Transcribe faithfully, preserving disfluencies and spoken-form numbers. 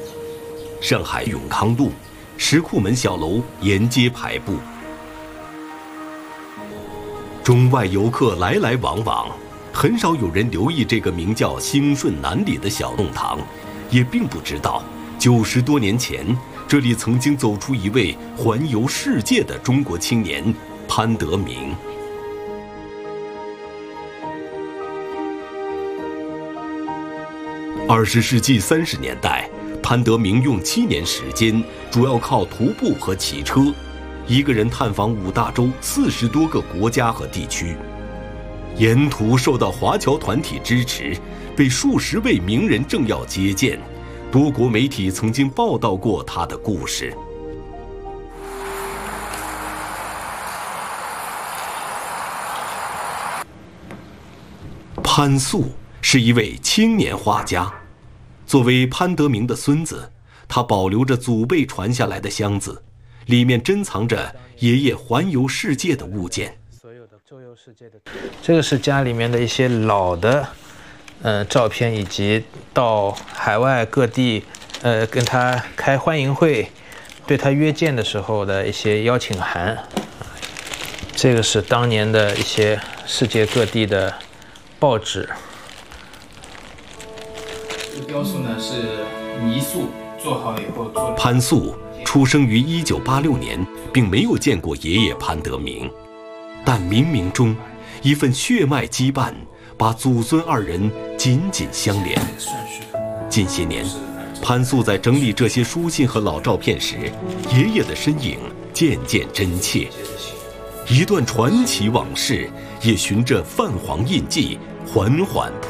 上海永康路、石库门小楼沿街排布，中外游客来来往往，很少有人留意这个名叫兴顺南里的小弄堂，也并不知道九十多年前这里曾经走出一位环游世界的中国青年潘德明。二十世纪三十年代，潘德明用七年时间，主要靠徒步和骑车，一个人探访五大洲四十多个国家和地区，沿途受到华侨团体支持，被数十位名人政要接见，多国媒体曾经报道过他的故事。潘素是一位青年画家，作为潘德明的孙子，他保留着祖辈传下来的箱子，里面珍藏着爷爷环游世界的物件。 这个是家里面的一些老的，呃，照片，以及到海外各地，呃，跟他开欢迎会，对他约见的时候的一些邀请函。这个是当年的一些世界各地的报纸。 这个雕塑呢是泥塑，做好以后做。 潘素出生于一九八六年，并没有见过爷爷潘德明，但冥冥中，一份血脉羁绊把祖孙二人紧紧相连。近些年，潘素在整理这些书信和老照片时，爷爷的身影渐渐真切，一段传奇往事也循着泛黄印记缓缓